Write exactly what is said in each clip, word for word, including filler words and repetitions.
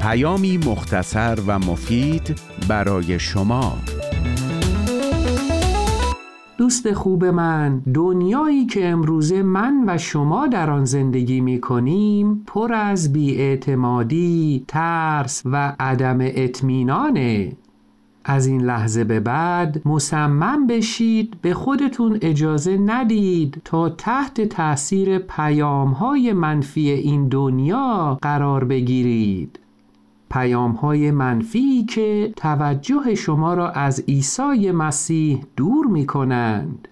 پیامی مختصر و مفید برای شما. دوست خوب من، دنیایی که امروزه من و شما در آن زندگی می کنیم پر از بی‌اعتمادی، ترس و عدم اطمینانه. از این لحظه به بعد مصمم بشید به خودتون اجازه ندید تا تحت تأثیر پیام‌های منفی این دنیا قرار بگیرید. پیام‌های منفی که توجه شما را از عیسی مسیح دور می‌کنند.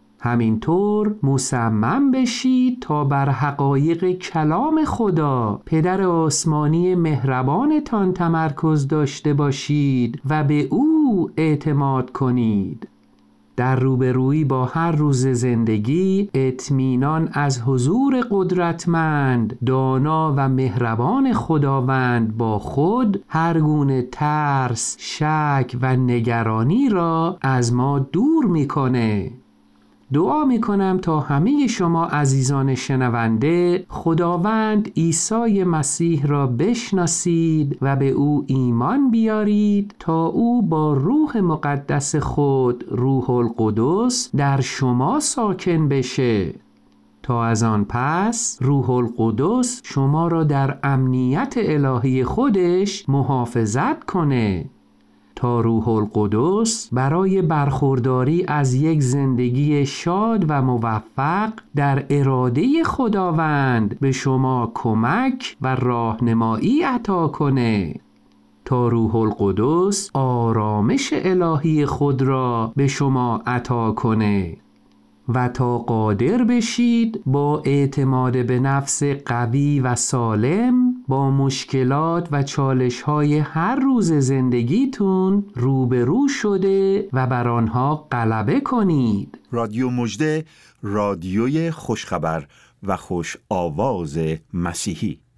همینطور مصمم بشید تا بر حقایق کلام خدا پدر آسمانی مهربانتان تمرکز داشته باشید و به او اعتماد کنید. در روبرویی با هر روز زندگی اطمینان از حضور قدرتمند، دانا و مهربان خداوند با خود هر گونه ترس، شک و نگرانی را از ما دور می‌کنه. دعا میکنم تا همه شما عزیزان شنونده خداوند عیسی مسیح را بشناسید و به او ایمان بیارید تا او با روح مقدس خود، روح القدس، در شما ساکن بشه. تا از آن پس روح القدس شما را در امنیت الهی خودش محافظت کنه. تا روح القدس برای برخورداری از یک زندگی شاد و موفق در اراده خداوند به شما کمک و راهنمایی عطا کنه. تا روح القدس آرامش الهی خود را به شما عطا کنه و تا قادر بشید با اعتماد به نفس قوی و سالم با مشکلات و چالش‌های هر روز زندگیتون روبرو شده و بر آنها غلبه کنید. رادیو مژده، رادیوی خوشخبر و خوش آواز مسیحی.